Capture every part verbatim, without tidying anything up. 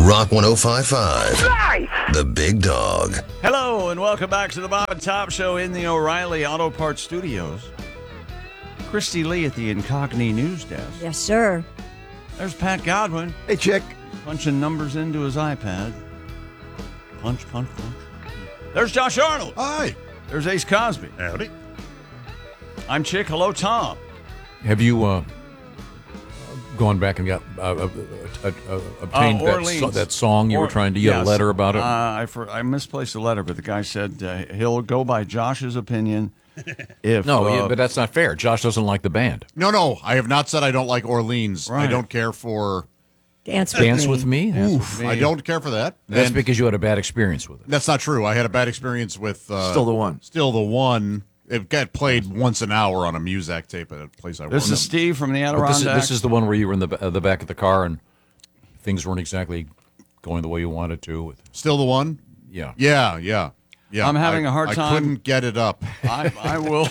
Rock one oh five point five. Live! The Big Dog. Hello, and welcome back to the Bob and Top Show in the O'Reilly Auto Parts Studios. Christy Lee at the Incogni News Desk. Yes, sir. There's Pat Godwin. Hey, Chick. Punching numbers into his iPad. Punch, punch, punch. There's Josh Arnold. Hi. There's Ace Cosby. Howdy. I'm Chick. Hello, Tom. Have you uh, gone back and got uh, uh, uh, uh, obtained Uh, that, Orleans. so, that song you Or- were trying to? You had yes. a letter about it. Uh, I for, I misplaced the letter, but the guy said uh, he'll go by Josh's opinion. If no, uh, yeah, but that's not fair. Josh doesn't like the band. No, no, I have not said I don't like Orleans. Right. I don't care for. Dance with Dance me. with me. Dance with me. I don't care for that. That's And because you had a bad experience with it. that's not true. I had a bad experience with uh, Still the One. Still the One. It got played once an hour on a Muzak tape at a place I work. This is Steve from the But Adirondacks. this, is, this is the one where you were in the uh, the back of the car and things weren't exactly going the way you wanted to. With, Still the One. yeah. Yeah, yeah, yeah. I'm having I- a hard I time- couldn't get it up. I, I will.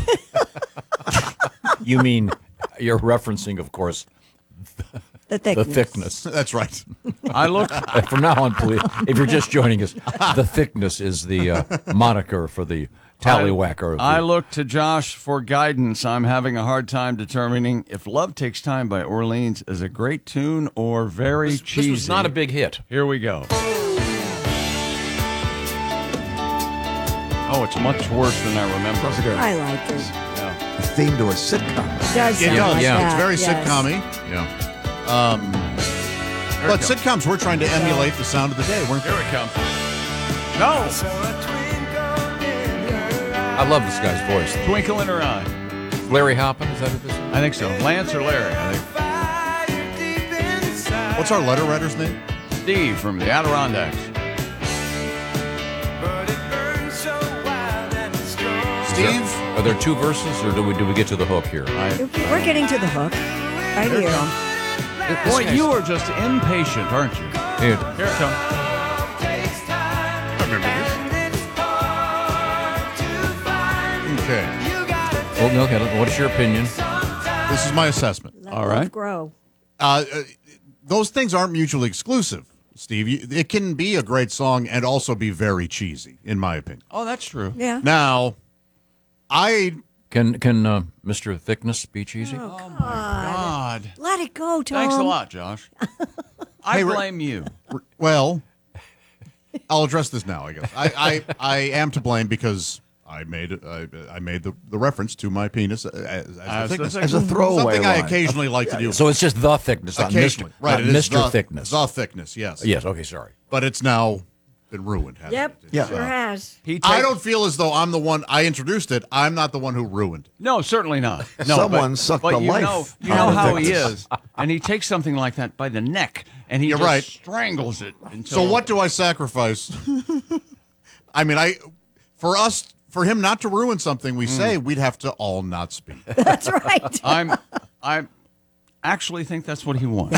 You mean you're referencing, of course, The the thickness. thickness. That's right. I look. From now on, please, if you're just joining us, the thickness is the uh, moniker for the tallywhacker. Of the, I look to Josh for guidance. I'm having a hard time determining if "Love Takes Time" by Orleans is a great tune or very this, cheesy. this was not a big hit. Here we go. Oh, it's much worse than I remember. I like it. Yeah. A theme to a sitcom. It does It sound does. like yeah, that. It's very yes. sitcom-y. Yeah. Um, but it goes. sitcoms, we're trying to emulate the sound of the day, weren't Here we? it comes. No, I love this guy's voice. Twinkle in Her Eye. Larry Hoppin, is that what this is? I think so. Lance or Larry? I think. What's our letter writer's name? Steve from the Adirondacks. Steve? Are there two verses, or do we do we get to the hook here? I, We're getting to the hook. Right here it here. comes. This Boy, guy's- you are just impatient, aren't you? Dude, Here it comes. Okay. well, no, okay, what is your opinion? This is my assessment. Let All love right. grow. Uh, uh, those things aren't mutually exclusive, Steve. You, it can be a great song and also be very cheesy, in my opinion. Oh, that's true. Yeah. Now, I Can can uh, Mister Thickness be cheesy? Oh, God. God. Let it go, Tom. Thanks a lot, Josh. I Hey, Rick- blame you. well, I'll address this now. I guess I I, I am to blame because I made it. I, I made the, the reference to my penis as, as the As the thickness. thick- As a throwaway Something I line. occasionally like to do. So it's just the thickness, not Mister Occasionally, right? not it is Mister the, Thickness. The thickness, yes. Yes. Okay. Sorry. But it's now been ruined. Hasn't Yep. it? Yeah. Sure has. He I take- don't feel as though I'm the one. I introduced it. I'm not the one who ruined it. No, certainly not. No, Someone but, sucked but the you life know, you out know of how he Thickness. is, and he takes something like that by the neck, and he You're just right. strangles it. Until, So what do I sacrifice? I mean, I for us for him not to ruin something we say, we'd have to all not speak. That's right. I'm, I actually think that's what he wants.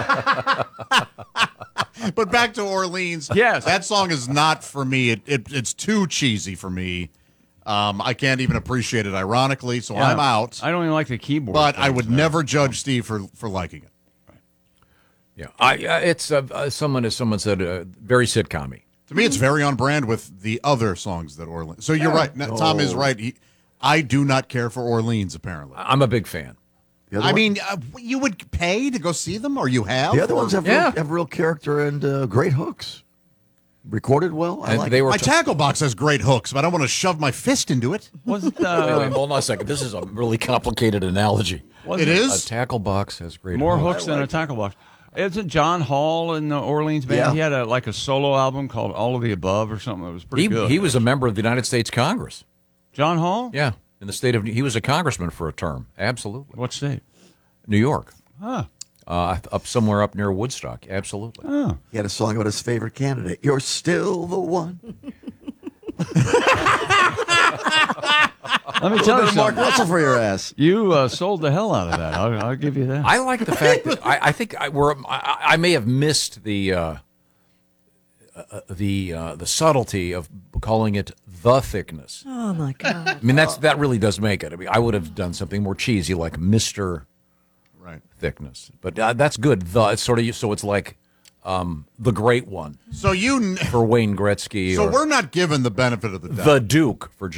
But back to Orleans. Yes. that song is not for me. It, it it's too cheesy for me. Um, I can't even appreciate it. Ironically, so Yeah. I'm out. I don't even like the keyboard. But I things, would no. never judge Steve for for liking it. Yeah. I uh, it's uh, uh, someone as someone said uh, very sitcom-y. To me, it's very on brand with the other songs that Orleans. So you're right. Now, Tom is right. He, I do not care for Orleans. Apparently, I'm a big fan. The other I one- mean, uh, you would pay to go see them, or you have. the other ones have, Yeah. real, have real character and uh, great hooks. Recorded well. I And like they it. were My t- tackle box has great hooks, but I don't want to shove my fist into it. Wasn't Wait, uh, wait, hold on a second. This is a really complicated analogy. wasn't It A is. tackle box has great more hooks. hooks than a tackle box? Isn't John Hall in the Orleans band? Yeah. He had a like a solo album called All of the Above or something. That was pretty He good. he was a member of the United States Congress. John Hall. Yeah, in the state of he was a congressman for a term. Absolutely, What state? New York, Huh. uh, up somewhere up near Woodstock. Absolutely. Oh. He had a song about his favorite candidate. You're still the one. Let me tell you Mark something. Russell for your ass. You uh, sold the hell out of that. I'll, I'll give you that. I like the fact that I, I think I, we're, I, I may have missed the uh, uh, the uh, the subtlety of calling it the thickness. Oh, my God. I mean, that's that really does make it. I mean, I would have done something more cheesy like Mister Right. Thickness, but uh, that's good. The it's sort of so it's like um, the Great One So you. for Wayne Gretzky, So or we're not given the benefit of the doubt. the Duke for